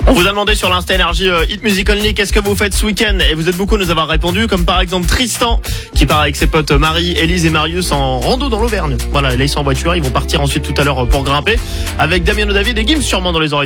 On vous a demandé sur l'Insta Énergie Hit Music Only qu'est-ce que vous faites ce week-end, et vous êtes beaucoup à nous avoir répondu, comme par exemple Tristan qui part avec ses potes Marie, Élise et Marius en rando dans l'Auvergne. Voilà, là ils sont en voiture, ils vont partir ensuite tout à l'heure pour grimper avec Damien David et Gims sûrement dans les oreilles.